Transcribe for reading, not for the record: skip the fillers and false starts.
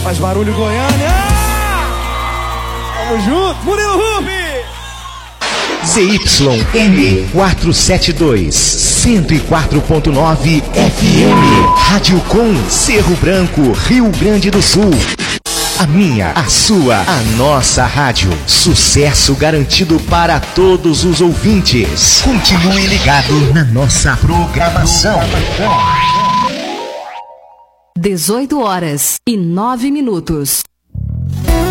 Faz barulho, Goiânia! Tamo junto, Murilo Rubi! ZYM 472, 104.9 FM. Rádio Com, Cerro Branco, Rio Grande do Sul. A minha, a sua, a nossa rádio. Sucesso garantido para todos os ouvintes. Continue ligado na nossa programação. 18h09.